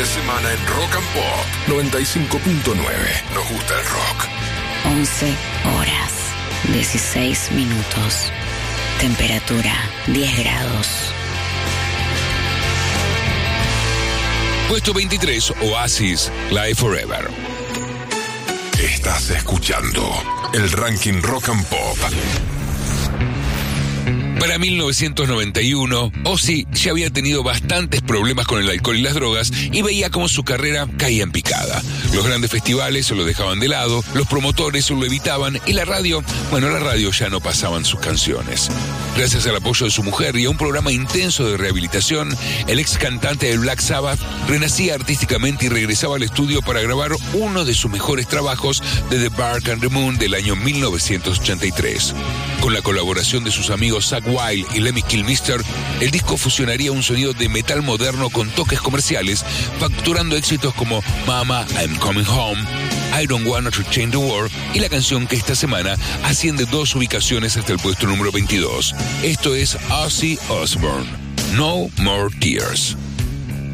Semana en Rock and Pop 95.9. Nos gusta el rock. 11 horas, 16 minutos. Temperatura 10 grados. Puesto 23, Oasis, Live Forever. Estás escuchando el ranking Rock and Pop. Para 1991, Ozzy ya había tenido bastantes problemas con el alcohol y las drogas y veía cómo su carrera caía en picada. Los grandes festivales se lo dejaban de lado, los promotores lo evitaban y la radio ya no pasaban sus canciones. Gracias al apoyo de su mujer y a un programa intenso de rehabilitación, el ex cantante del Black Sabbath renacía artísticamente y regresaba al estudio para grabar uno de sus mejores trabajos de The Bark and the Moon del año 1983. Con la colaboración de sus amigos Zakk Wylde y Lemmy Kilmister, el disco fusionaría un sonido de metal moderno con toques comerciales, facturando éxitos como Mama, I'm Coming Home, I Don't Wanna to Change the World y la canción que esta semana asciende 2 ubicaciones hasta el puesto número 22. Esto es Ozzy Osbourne, No More Tears.